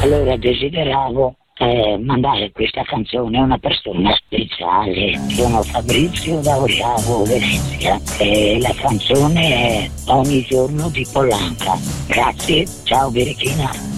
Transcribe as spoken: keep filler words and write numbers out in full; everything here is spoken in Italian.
Allora desideravo eh, mandare questa canzone a una persona speciale. Sono Fabrizio da Oriavo, Venezia, e la canzone è Ogni giorno di Pollanca. Grazie, ciao Birichina.